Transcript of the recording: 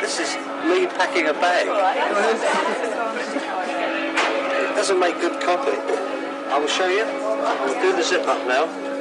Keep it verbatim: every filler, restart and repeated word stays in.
This is me packing a bag. It doesn't make good copy. I will show you. I will do the zip up now.